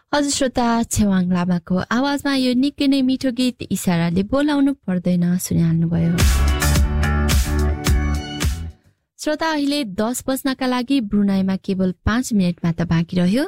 हजुर श्रोता, छेवाङ लामाको आवाजमा यो निकै नै मिठो गीत इशाराले बोलाउनु पर्दैन सुनिहाल्नुभयो। श्रोता, अहिले 10 बज्नका लागि ब्रुनाईमा केवल 5 मिनेट मात्र बाँकी रह्यो।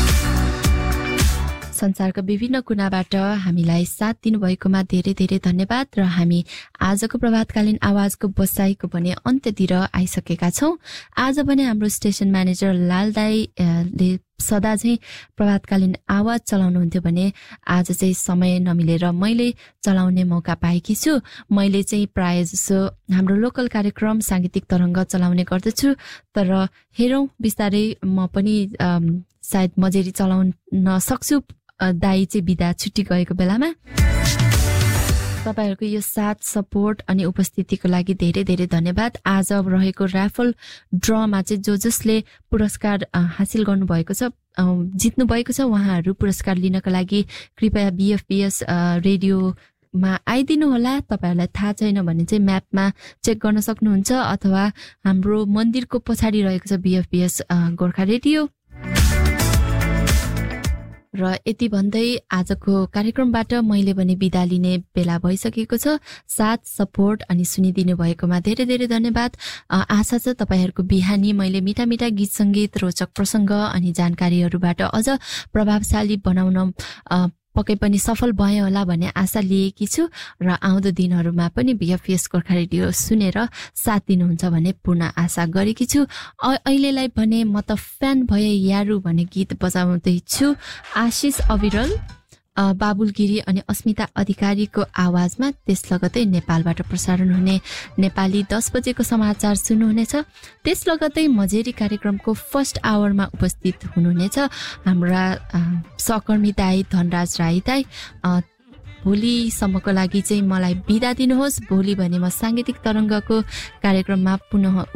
संसारका विभिन्न कुनाबाट हामीलाई साथ दिनुभएकोमा धेरै धेरै धन्यवाद र हामी आजको प्रभातकालीन आवाजको बसाइको पनि अन्त्यतिर आइसकेका छौं। आज पनि हाम्रो स्टेशन म्यानेजर लाल दाईले सदा चाहिँ प्रभातकालीन आवाज चलाउनुहुन्थ्यो भने आज चाहिँ समय नमिलेर मैले चलाउने मौका पाएकी छु। मैले चाहिँ प्राय जसो हाम्रो लोकल कार्यक्रम सांगीतिक तरंग चलाउने गर्दछु, तर हेरौं बिस्तारै म पनि सायद मजेरी चलाउन सक्छु दाई चाहिँ बिदा छुट्टी गएको बेलामा। तपाईहरुको यो साथ सपोर्ट अनि उपस्थितिको लागि धेरै धेरै धन्यवाद। आज रहेको र्याफल ड्रमा चाहिँ जसले पुरस्कार हासिल गर्नुभएको छ, जित्नु भएको छ, उहाँहरू पुरस्कार लिनको लागि कृपया बीएफपीएस रेडियोमा आइदिनु होला। तपाईहरुलाई थाहा छैन भने चाहिँ म्यापमा चेक गर्न सक्नुहुन्छ अथवा हाम्रो मन्दिरको पछाडि रहेको छ बीएफपीएस गोर्खा रेडियो। र यति भन्दै आजको कार्यक्रमबाट मैले पनि बिदा लिने बेला भइसकेको छ। साथ सपोर्ट अनि सुनिदिनु भएकोमा धेरै धेरै धन्यवाद। आशा छ तपाईहरुको बिहानी मैले मिठा मिठा गीत संगीत, रोचक प्रसंग अनि जानकारीहरुबाट अझ प्रभावशाली बनाउन पक्कै पनि सफल भए होला भन्ने आशा लिएकी छु र आउँदो दिनहरुमा पनि बीएफपीएस गोर्खा रेडियो सुनेर साथ दिनुहुन्छ भन्ने पूर्ण आशा गरेकी छु। अहिलेलाई भने म त फ्यान भए यारु भन्ने गीत बजाउँदै छु। आशिष अविरल, बाबुल गिरी अनि अस्मिता अधिकारीको आवाजमा। त्यस लगतै नेपालबाट प्रसारण हुने नेपाली 10 बजेको समाचार सुन्नुहुनेछ। त्यस लगतै मजेरी कार्यक्रमको फर्स्ट आवरमा उपस्थित हुनुहुनेछ हाम्रा सहकर्मी दाई धनराज राई दाई। भोलिसम्मको लागि चाहिँ मलाई बिदा दिनुहोस्। भोलि भने म सांगीतिक तरंगको कार्यक्रममा पुनः